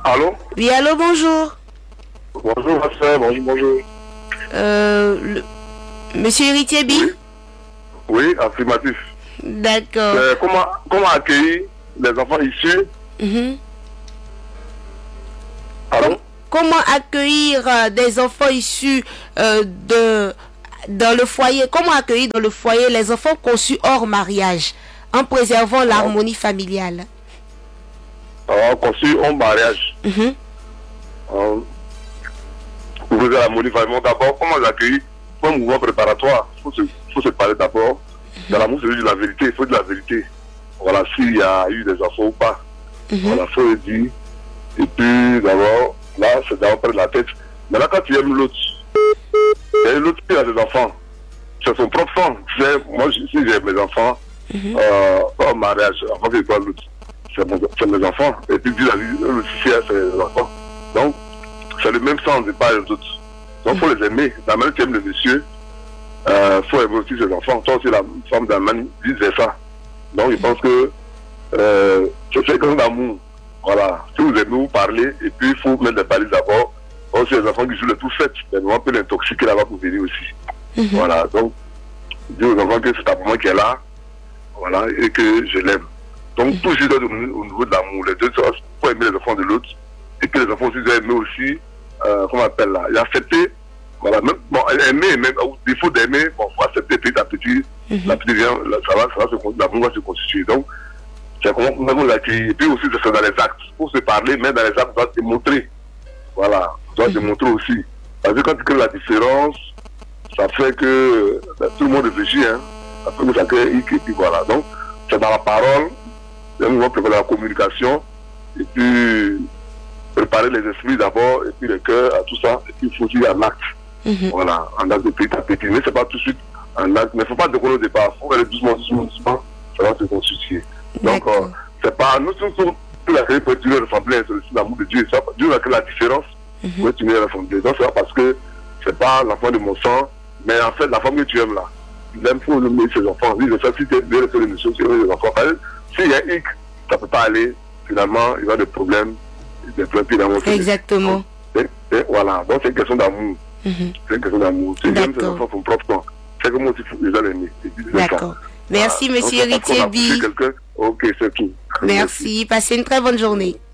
Allô? Oui, allô, bonjour. Bonjour, ma soeur, bonjour. Monsieur Héritier B? Oui, affirmatif. D'accord. Comment accueillir les enfants issus? Mhm. Allô? Comment accueillir des enfants issus dans le foyer? Comment accueillir dans le foyer les enfants conçus hors mariage en préservant l'harmonie familiale? Conçus hors mariage. Mhm. Pour préserver l'harmonie familiale, d'abord, comment l'accueillir? Pour un mouvement préparatoire, il faut se parler d'abord. Dans l'amour, c'est de la vérité, il faut de la vérité. Voilà, s'il y a eu des enfants ou pas. Voilà, il faut le dire. Et puis, d'abord, là, c'est d'abord prendre la tête. Maintenant, quand tu aimes l'autre, et l'autre qui a des enfants, c'est son propre sang. Moi, si j'ai mes enfants, en mariage, avant que je sois l'autre, c'est mes enfants. Et puis, le CCR, c'est les enfants. Donc, c'est le même sang, c'est pas les autres. Donc, il faut les aimer. La manière que tu aimes le monsieur, faut aimer aussi ses enfants. Toi aussi, la femme d'un man, disait ça. Donc, je pense que c'est quelque chose d'amour. Voilà. Si vous aimez, vous parlez, et puis il faut mettre les balises d'abord. Aussi, les enfants qui jouent le tout fait, on peut l'intoxiquer là-bas pour venir aussi. Voilà. Donc, dis aux enfants que c'est ta maman qui est là, voilà, et que je l'aime. Donc, tout juste au niveau de l'amour. Les deux choses, il faut aimer les enfants de l'autre, et que les enfants aussi doivent aimer aussi, comment on appelle là, et accepter. Voilà, même, bon, aimer, même au défaut d'aimer, bon, faut accepter petit à petit, la petite vient, l'amour va se constituer. Donc, c'est comment l'accueillir. Et puis aussi, c'est dans les actes. Pour se parler, mais dans les actes, on doit démontrer. Voilà, on doit démontrer aussi. Parce que quand tu crées la différence, ça fait que tout le monde réfléchit, hein. Ça fait que ça crée et puis voilà. Donc, c'est dans la parole, on va préparer la communication, et puis préparer les esprits d'abord, et puis le cœur, à tout ça, et puis il faut aussi un acte. Voilà, un acte de petit à petit. Mais c'est pas tout de suite un acte, mais il ne faut pas décoller au départ. Il faut aller doucement, ça va se constituer. Donc, c'est pas, nous sommes tous la créer pour tuer ressembler, c'est l'amour de Dieu. Dieu a créé la différence pour tuer ressembler. Donc, c'est pas parce que c'est pas l'enfant de mon sang, mais en fait, la femme que tu aimes là, il aime pour aimer ses enfants. Oui, je sais, si tu es bien fait l'émission, tu aimes les enfants. S'il y a hic, ça ne peut pas aller. Finalement, il y a des problèmes, des problèmes. Exactement. Et voilà, donc c'est une question d'amour. C'est une question d'amour. Tu aimes ses enfants son propre sang. C'est comme si tu les as aimés. D'accord. Merci, monsieur Héritier B. Ok, c'est tout. Merci. Passez une très bonne journée.